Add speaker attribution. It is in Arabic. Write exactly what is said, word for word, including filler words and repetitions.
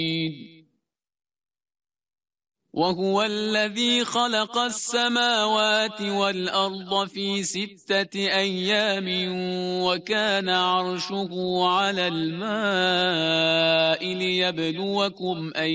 Speaker 1: وهو الذي خلق السماوات والأرض في ستة أيام وكان عرشه على الماء ليبلوكم أيكم